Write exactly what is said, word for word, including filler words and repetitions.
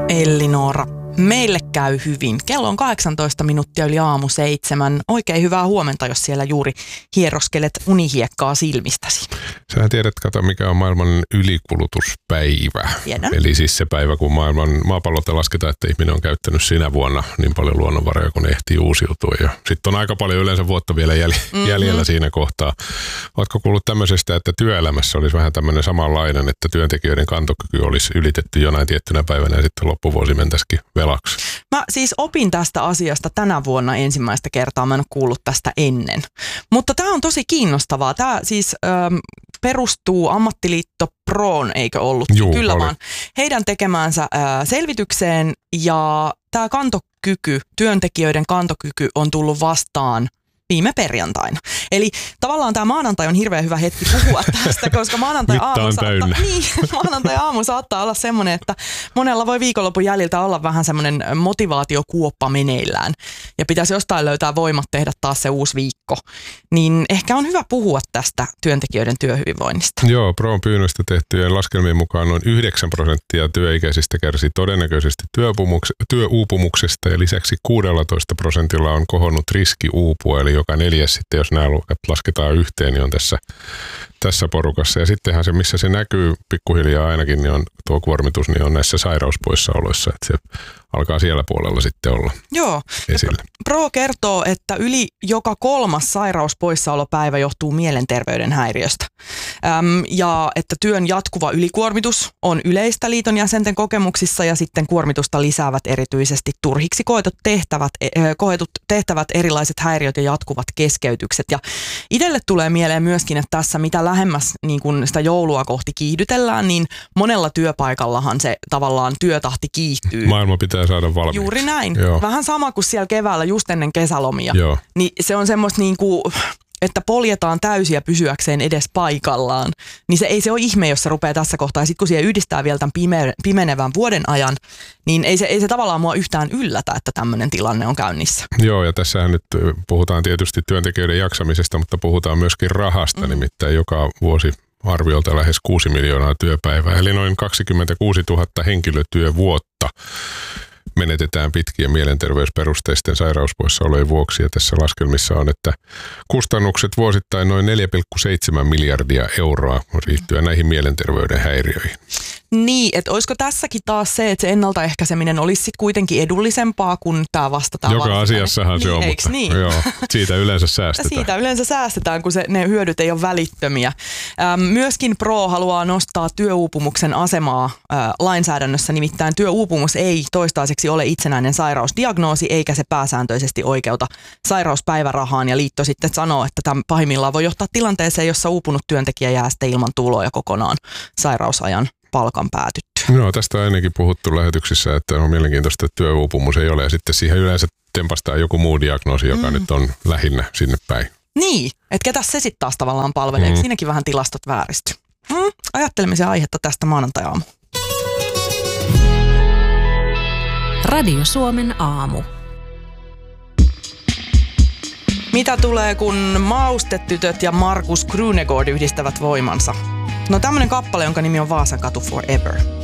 Elli-Noora, meille käy hyvin. Kello on kahdeksantoista minuuttia yli aamu seitsemän. Oikein hyvää huomenta, jos siellä juuri hieroskelet unihiekkaa silmistäsi. Sähän tiedät, kato, mikä on maailman ylikulutuspäivä. Tiedän. Eli siis se päivä, kun maailman maapallolta lasketaan, että ihminen on käyttänyt sinä vuonna niin paljon luonnonvaroja, kun ne ehtii uusiutua. Ja sitten on aika paljon yleensä vuotta vielä jäl- mm-hmm. jäljellä siinä kohtaa. Ootko kuullut tämmöisestä, että työelämässä olisi vähän tämmöinen samanlainen, että työntekijöiden kantokyky olisi ylitetty jonain tiettynä päivänä ja sitten loppuvuosi mentäisikin velaksi? Mä siis opin tästä asiasta tänä vuonna ensimmäistä kertaa. Mä en ole kuullut tästä ennen. Mutta tämä on tosi kiinnostavaa. Tämä siis ähm, perustuu Ammattiliitto Proon, eikö ollut? Juu, Kyllä oli. vaan. Heidän tekemäänsä äh, selvitykseen ja tämä kantokyky, työntekijöiden kantokyky on tullut vastaan viime perjantaina. Eli tavallaan tämä maanantai on hirveän hyvä hetki puhua tästä, koska maanantai-aamu saattaa, niin, maanantai-aamu saattaa olla semmoinen, että monella voi viikonlopun jäljiltä olla vähän semmoinen motivaatiokuoppa meneillään ja pitäisi jostain löytää voimat tehdä taas se uusi viikko. Niin ehkä on hyvä puhua tästä työntekijöiden työhyvinvoinnista. Joo, Proon pyynnöstä tehtyjen laskelmien mukaan noin yhdeksän prosenttia työikäisistä kärsii todennäköisesti työuupumuksesta ja lisäksi kuusitoista prosentilla on kohonnut riski uupua, eli joka neljäs sitten, jos nämä luokat lasketaan yhteen, niin on tässä, tässä porukassa. Ja sittenhän se, missä se näkyy pikkuhiljaa ainakin, niin on tuo kuormitus, niin on näissä sairauspoissaoloissa, että se alkaa siellä puolella sitten olla Joo. esillä. Pro kertoo, että yli joka kolmas sairauspoissaolopäivä johtuu mielenterveyden häiriöstä. Äm, ja että työn jatkuva ylikuormitus on yleistä liiton jäsenten kokemuksissa ja sitten kuormitusta lisäävät erityisesti turhiksi koetut tehtävät, äh, koetut tehtävät, erilaiset häiriöt ja jatkuvat keskeytykset. Ja itselle tulee mieleen myöskin, että tässä mitä lähemmäs niin kun sitä joulua kohti kiihdytellään, niin monella työpaikallahan se tavallaan työtahti kiihtyy. Maailma pitää saada valmiiksi. Juuri näin. Joo. Vähän sama kuin siellä keväällä just ennen kesälomia. Joo. Niin se on semmoista niin kuin, että poljetaan täysiä pysyäkseen edes paikallaan. Niin se ei se ole ihme, jos se rupeaa tässä kohtaa. Ja sitten kun siihen yhdistää vielä tämän pime- pimenevän vuoden ajan, niin ei se, ei se tavallaan mua yhtään yllätä, että tämmöinen tilanne on käynnissä. Joo, ja tässähän nyt puhutaan tietysti työntekijöiden jaksamisesta, mutta puhutaan myöskin rahasta, mm. nimittäin joka vuosi arviolta lähes kuusi miljoonaa työpäivää, eli noin kaksikymmentäkuusituhatta henkilötyövuotta menetetään pitkien mielenterveysperusteisten sairauspoissaolojen vuoksi. Ja tässä laskelmissa on, että kustannukset vuosittain noin neljä pilkku seitsemän miljardia euroa liittyen näihin mielenterveyden häiriöihin. Niin, että olisiko tässäkin taas se, että se ennaltaehkäiseminen olisi sitten kuitenkin edullisempaa kuin tämä vastataan. Joka asiassahan se niin, on, mutta niin? Joo, siitä yleensä säästetään. Siitä yleensä säästetään, kun se, ne hyödyt ei ole välittömiä. Ähm, myöskin Pro haluaa nostaa työuupumuksen asemaa äh, lainsäädännössä, nimittäin työuupumus ei toistaiseksi ole itsenäinen sairausdiagnoosi, eikä se pääsääntöisesti oikeuta sairauspäivärahaan, ja liitto sitten sanoo, että tämä pahimmillaan voi johtaa tilanteeseen, jossa uupunut työntekijä jää sitten ilman tuloja kokonaan sairausajan palkan päätytty. Joo, tästä on ennenkin puhuttu lähetyksissä, että on mielenkiintoista, että työuupumus ei ole, ja sitten siihen yleensä tempastaa joku muu diagnoosi, joka mm. nyt on lähinnä sinne päin. Niin, että ketä se sitten taas tavallaan palvelee, mm. siinäkin vähän tilastot vääristy. Mm. Ajattelemisen aihetta tästä maanantai-aamu. Radio Suomen aamu. Mitä tulee, kun Maustetytöt ja Markus Krunegård yhdistävät voimansa? No tämmönen kappale, jonka nimi on Vaasan katu Forever.